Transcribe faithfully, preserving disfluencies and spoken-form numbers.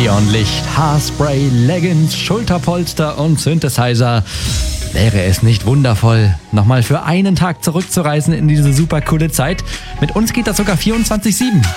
Neonlicht, Haarspray, Leggings, Schulterpolster und Synthesizer. Wäre es nicht wundervoll, nochmal für einen Tag zurückzureisen in diese super coole Zeit? Mit uns geht das sogar vierundzwanzig sieben.